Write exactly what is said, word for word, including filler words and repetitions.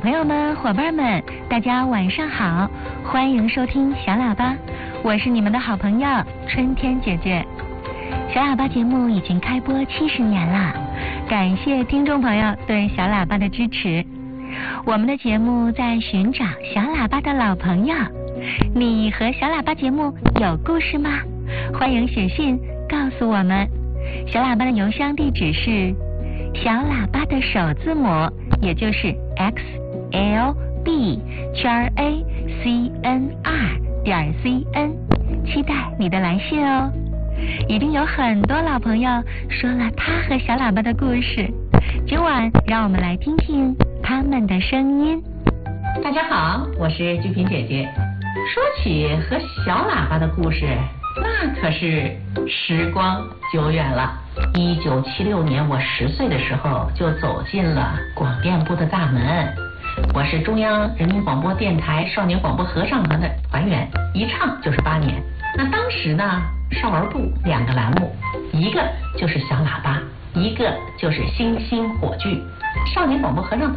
朋友们、伙伴们，大家晚上好，欢迎收听小喇叭，我是你们的好朋友春天姐姐。小喇叭节目已经开播七十年了，感谢听众朋友对小喇叭的支持。我们的节目在寻找小喇叭的老朋友，你和小喇叭节目有故事吗？欢迎写信告诉我们。小喇叭的邮箱地址是小喇叭的首字母，也就是 X L B 圈 A C N 二 点 C N， 期待你的来信哦。已经有很多老朋友说了他和小喇叭的故事，今晚让我们来听听他们的声音。 大家好，我是菊萍姐姐。说起和小喇叭的故事，那可是时光久远了。一九七六年，我十岁的时候就走进了广电部的大门。我是中央人民广播电台少年广播合唱团的团员，一唱就是八年。那当时呢，少儿部两个栏目，一个就是小喇叭，一个就是星星火炬。少年广播合唱团